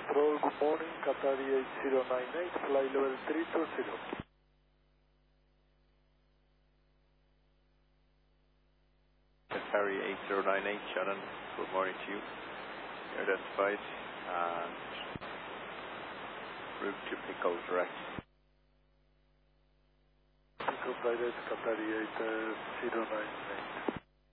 Control, good morning, Qatari 8098, fly level 320. Qatari 8098, Shannon, good morning to you. Identified and route to Pickle direct. Pickle direct, Qatari 8098.